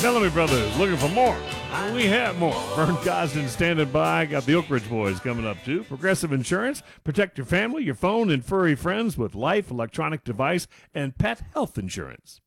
Bellamy Brothers, looking for more? We have more. Vern Cosden standing by. Got the Oak Ridge Boys coming up, too. Progressive Insurance. Protect your family, your phone, and furry friends with life, electronic device, and pet health insurance.